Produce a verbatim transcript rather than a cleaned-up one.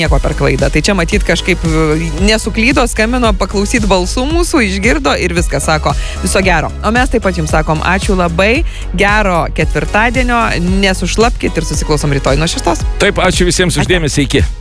nieko per klaidą. Tai čia matyt kažkaip nesuklydo, skambino, paklausyt balsų mūsų, išgirdo ir viskas sako viso gero. O mes taip pat jums sakom ačiū labai, gero ketvirtadienio, nesušlapkit ir susiklausom rytoj nuo šeštos. Taip, ačiū visiems uždėmesį, iki.